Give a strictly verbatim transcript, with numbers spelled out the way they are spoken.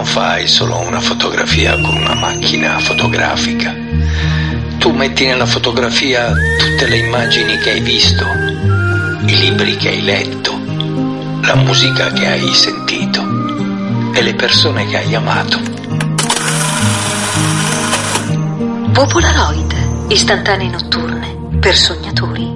non fai solo una fotografia con una macchina fotografica. Tu metti nella fotografia tutte le immagini che hai visto, i libri che hai letto, la musica che hai sentito e le persone che hai amato. Popolaroid, istantanee notturne per sognatori.